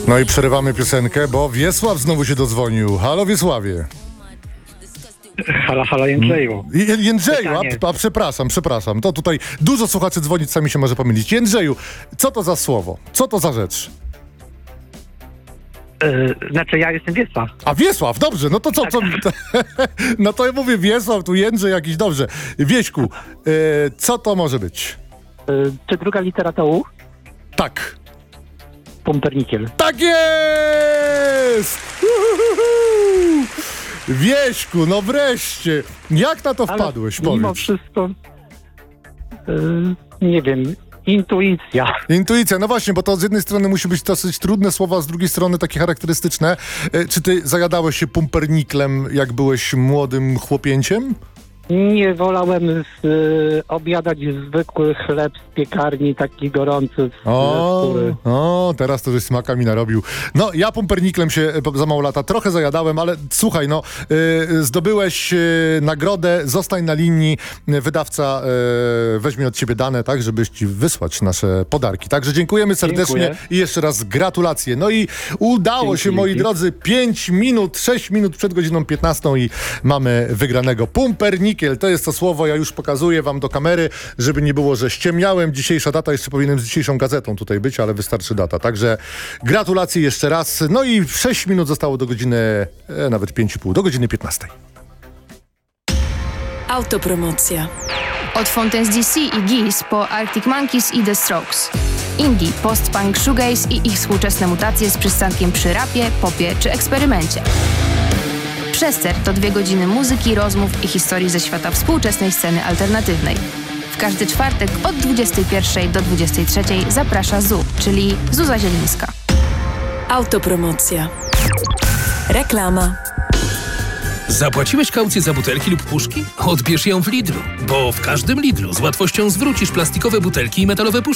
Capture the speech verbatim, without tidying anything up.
No i przerywamy piosenkę, bo Wiesław znowu się dodzwonił. Halo Wiesławie. Halo, halo Jędrzeju. J- Jędrzeju, Pytanie. a, a przepraszam, przepraszam. To tutaj dużo słuchaczy dzwoni, sami się może pomylić. Jędrzeju, co to za słowo? Co to za rzecz? Yy, znaczy ja jestem Wiesław. A Wiesław, dobrze, no to co? co no to ja mówię Wiesław, tu Jędrzej jakiś, dobrze. Wieśku, e, co to może być? Yy, czy druga litera to U? Tak. Pumpernikiel. Tak jest! Uhuhu! Wieśku, no wreszcie. Jak na to Ale wpadłeś, mimo powiedz? wszystko, yy, nie wiem, intuicja. Intuicja, no właśnie, bo to z jednej strony musi być dosyć trudne słowa, a z drugiej strony takie charakterystyczne. E, Czy ty zajadałeś się pumperniklem, jak byłeś młodym chłopięciem? Nie wolałem z, yy, obiadać zwykły chleb z piekarni, taki gorący, z O, skóry. o, teraz to żeś smaka mi narobił. No, ja pumperniklem się e, za mało lata trochę zajadałem, ale słuchaj, no, y, zdobyłeś y, nagrodę, zostań na linii, wydawca y, weźmie od ciebie dane, tak, żebyś ci wysłać nasze podarki. Także dziękujemy serdecznie Dziękuję. i jeszcze raz gratulacje. No i udało Dzięki, się, moi dzięki. drodzy, pięć minut, sześć minut przed godziną piętnastą i mamy wygranego pumpernikiel. To jest to słowo, ja już pokazuję wam do kamery, żeby nie było, że ściemniałem. Dzisiejsza data, jeszcze powinienem z dzisiejszą gazetą tutaj być, ale wystarczy data. Także gratulacje jeszcze raz. No i sześć minut zostało do godziny, e, nawet pięć i pół, do godziny piętnastej. Autopromocja. Od Fountains D C i Geese po Arctic Monkeys i The Strokes. Indie, post-punk, shoegaze i ich współczesne mutacje z przystankiem przy rapie, popie czy eksperymencie. Przester to dwie godziny muzyki, rozmów i historii ze świata współczesnej sceny alternatywnej. W każdy czwartek od dwudziestej pierwszej do dwudziestej trzeciej zaprasza Z U, czyli Zuza Zielińska. Autopromocja. Reklama. Zapłaciłeś kaucję za butelki lub puszki? Odbierz ją w Lidlu, bo w każdym Lidlu z łatwością zwrócisz plastikowe butelki i metalowe puszki.